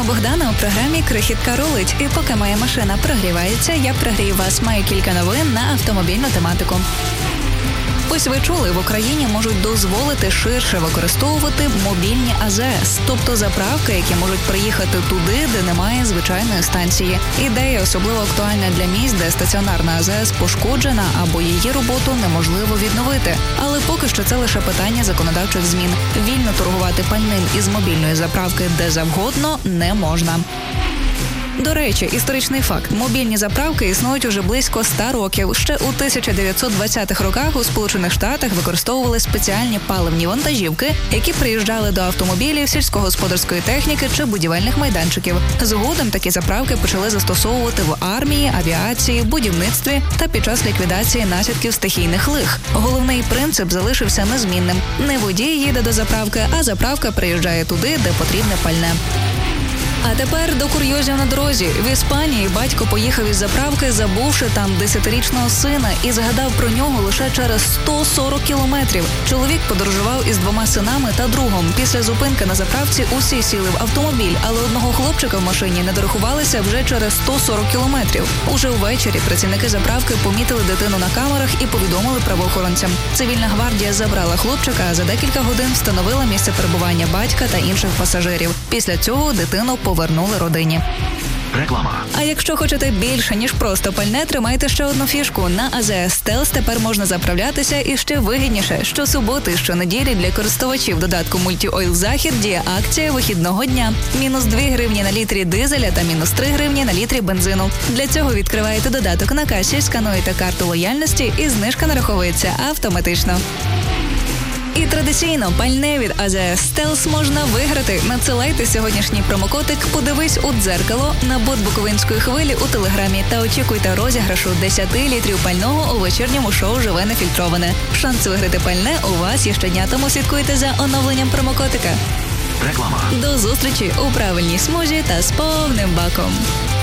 Богдана у програмі «Крихітка рулить». І поки моя машина прогрівається, я прогрію вас. Маю кілька новин на автомобільну тематику. Ось ви чули, в Україні можуть дозволити ширше використовувати мобільні АЗС, тобто заправки, які можуть приїхати туди, де немає звичайної станції. Ідея особливо актуальна для місць, де стаціонарна АЗС пошкоджена або її роботу неможливо відновити. Але поки що це лише питання законодавчих змін. Вільно торгувати пальним із мобільної заправки де завгодно не можна. До речі, історичний факт. Мобільні заправки існують уже близько 100 років. Ще у 1920-х роках у Сполучених Штатах використовували спеціальні паливні вантажівки, які приїжджали до автомобілів, сільськогосподарської техніки чи будівельних майданчиків. Згодом такі заправки почали застосовувати в армії, авіації, будівництві та під час ліквідації наслідків стихійних лих. Головний принцип залишився незмінним. Не водій їде до заправки, а заправка приїжджає туди, де потрібне пальне. А тепер до курйозів на дорозі. В Іспанії батько поїхав із заправки, забувши там 10-річного сина, і згадав про нього лише через 140 кілометрів. Чоловік подорожував із 2 синами та другом. Після зупинки на заправці усі сіли в автомобіль, але одного хлопчика в машині не дорахувалися вже через 140 кілометрів. Уже увечері працівники заправки помітили дитину на камерах і повідомили правоохоронцям. Цивільна гвардія забрала хлопчика, а за декілька годин встановила місце перебування батька та інших пасажирів. Після цього дитину повернули родині. Реклама. А якщо хочете більше, ніж просто пальне, тримайте ще одну фішку. На АЗС Стелс тепер можна заправлятися і ще вигідніше. Щосуботи, щонеділі для користувачів додатку Multi-Oil Захід діє акція вихідного дня. Мінус 2 гривні на літрі дизеля та мінус 3 гривні на літрі бензину. Для цього відкриваєте додаток на касі, скануєте карту лояльності і знижка нараховується автоматично. І традиційно пальне від АЗС Стелс можна виграти. Надсилайте сьогоднішній промокодик «Подивись у дзеркало» на бот Буковинської хвилі у Телеграмі та очікуйте розіграшу 10 літрів пального у вечірньому шоу «Живе нефільтроване». Шанс виграти пальне у вас є щодня, тому слідкуйте за оновленням промокодика. Реклама. До зустрічі у правильній смузі та з повним баком.